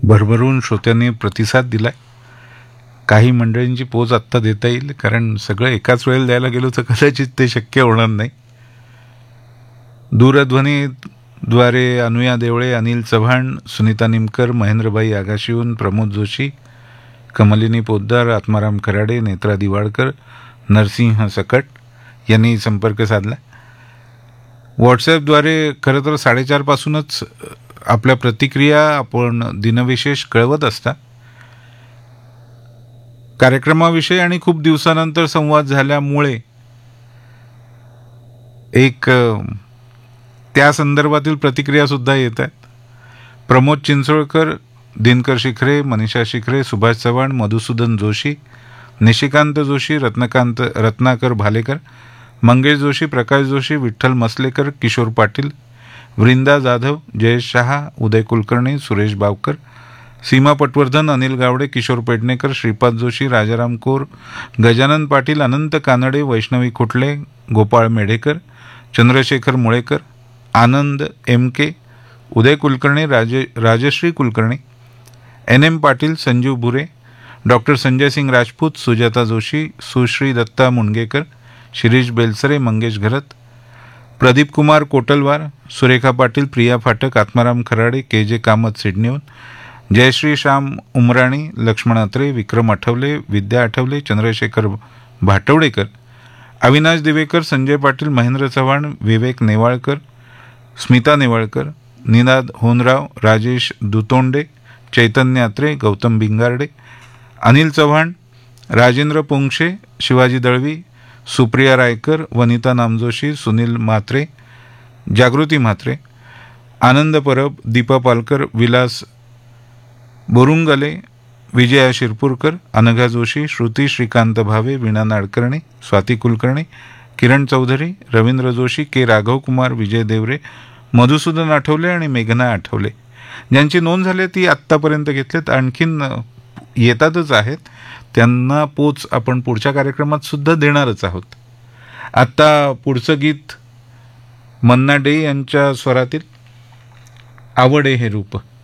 भरभरून श्रोत्यांनी प्रतिसाद दिलाय. काही मंडळींची पोच आत्ता देता येईल, कारण सगळं एकाच वेळेला द्यायला गेलो तर कदाचित ते शक्य होणार नाही. दूरध्वनीद्वारे अनुया देवळे, अनिल चव्हाण, सुनीता निमकर, महेंद्रबाई आगाशिवून, प्रमोद जोशी, कमलिनी पोद्दार, आत्माराम खराडे, नेत्रा दिवाळकर, नरसिंह सकट यांनी संपर्क साधला. व्हॉट्सॲपद्वारे खरं तर 4:30 पासूनच आपल्या प्रतिक्रिया आपण दिनविशेष कळवत असता. कार्यक्रमाविषयी आणि खूप दिवसानंतर संवाद झाल्यामुळे एक त्या संदर्भातील प्रतिक्रिया सुद्धा येत आहेत. प्रमोद चिंचोळकर, दिनकर शिखरे, मनीषा शिखरे, सुभाष चव्हाण, मधुसूदन जोशी, निशिकांत जोशी, रत्नाकर भालेकर, मंगेश जोशी, प्रकाश जोशी, विठ्ठल मसलेकर, किशोर पाटील, वृंदा जाधव, जयेश शहा, उदय कुलकर्णी, सुरेश बावकर, सीमा पटवर्धन, अनिल गावडे, किशोर पेडणेकर, श्रीपाद जोशी, राजाराम कोर, गजानन पाटील, अनंत कानडे, वैष्णवी खुटले, गोपाळ मेढेकर, चंद्रशेखर मुळेकर, आनंद एम के, उदय कुलकर्णी, राजश्री कुलकर्णी, NM पाटील, संजीव भुरे, डॉक्टर संजय सिंग राजपूत, सुजाता जोशी, सुश्री दत्ता मुणगेकर, शिरीष बेलसरे, मंगेश घरत, प्रदीप कुमार कोटलवार, सुरेखा पाटील, प्रिया फाटक, आत्माराम खराडे, KJ कामत सिडनीहून, जयश्री श्याम उमराणी, लक्ष्मण अत्रे, विक्रम आठवले, विद्या आठवले, चंद्रशेखर भाटवडेकर, अविनाश दिवेकर, संजय पाटील, महेंद्र चव्हाण, विवेक नेवाळकर, स्मिता नेवाळकर, निनाद होनराव, राजेश दुतोंडे, चैतन्य अत्रे, गौतम भिंगारडे, अनिल चव्हाण, राजेंद्र पोंक्षे, शिवाजी दळवी, सुप्रिया रायकर, वनिता नामजोशी, सुनील म्हात्रे, जागृती म्हात्रे, आनंद परब, दीपा पालकर, विलास बोरुंगले, विजया शिरपूरकर, अनघा जोशी, श्रुती श्रीकांत भावे, वीणा नाडकर्णी, स्वाती कुलकर्णी, किरण चौधरी, रवींद्र जोशी, के राघवकुमार, विजय देवरे, मधुसूदन आठवले आणि मेघना आठवले. ज्यांची नोंद झाली ती आत्तापर्यंत घेतलेत. आणखीन येतातच आहेत. त्यांना पोच आपण पुढच्या कार्यक्रमात सुद्धा देणारच आहोत. आत्ता पुढचं गीत मन्ना डे यांच्या स्वरातील आवडे हे रूप.